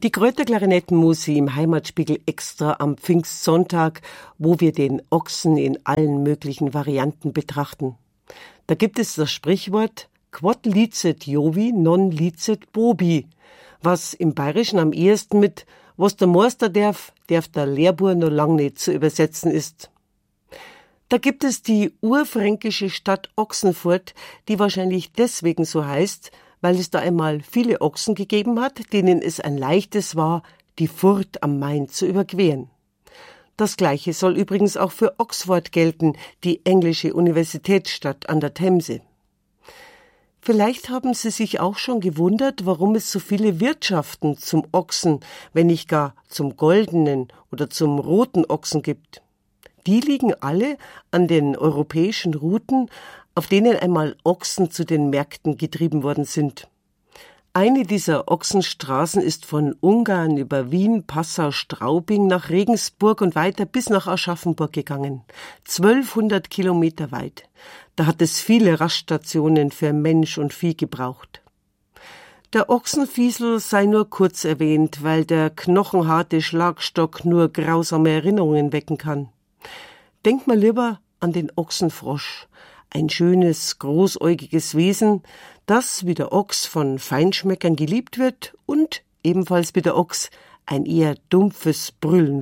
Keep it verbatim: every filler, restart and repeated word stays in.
Die Kräuterklarinettenmusik im Heimatspiegel extra am Pfingstsonntag, wo wir den Ochsen in allen möglichen Varianten betrachten. Da gibt es das Sprichwort Quod licet Jovi, non licet Bobi, was im Bayerischen am ehesten mit was der Meister darf, darf der Lehrbur noch lang nicht zu übersetzen ist. Da gibt es die urfränkische Stadt Ochsenfurt, die wahrscheinlich deswegen so heißt, weil es da einmal viele Ochsen gegeben hat, denen es ein leichtes war, die Furt am Main zu überqueren. Das Gleiche soll übrigens auch für Oxford gelten, die englische Universitätsstadt an der Themse. Vielleicht haben Sie sich auch schon gewundert, warum es so viele Wirtschaften zum Ochsen, wenn nicht gar zum goldenen oder zum roten Ochsen gibt. Die liegen alle an den europäischen Routen, auf denen einmal Ochsen zu den Märkten getrieben worden sind. Eine dieser Ochsenstraßen ist von Ungarn über Wien, Passau, Straubing nach Regensburg und weiter bis nach Aschaffenburg gegangen. zwölfhundert Kilometer weit. Da hat es viele Raststationen für Mensch und Vieh gebraucht. Der Ochsenfiesel sei nur kurz erwähnt, weil der knochenharte Schlagstock nur grausame Erinnerungen wecken kann. Denk mal lieber an den Ochsenfrosch. Ein schönes, großäugiges Wesen, das wie der Ochs von Feinschmeckern geliebt wird und ebenfalls wie der Ochs ein eher dumpfes Brüllen